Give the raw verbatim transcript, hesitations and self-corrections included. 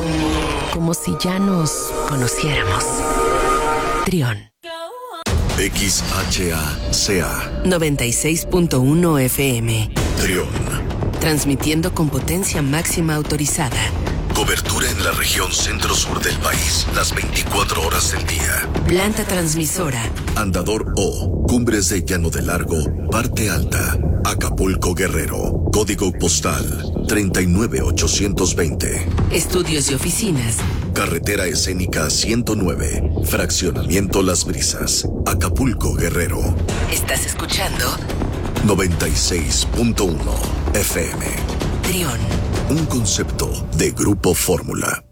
Como si ya nos conociéramos. Trión. X H A C A noventa y seis punto uno F M. Trión. Transmitiendo con potencia máxima autorizada. Cobertura en la región centro-sur del país, las veinticuatro horas del día. Planta transmisora. Andador O, Cumbres de Llano de Largo, Parte Alta, Acapulco, Guerrero. Código postal treinta y nueve ochocientos veinte. Estudios y oficinas. Carretera Escénica ciento nueve, Fraccionamiento Las Brisas, Acapulco, Guerrero. ¿Estás escuchando? noventa y seis punto uno F M. Trión. Un concepto de Grupo Fórmula.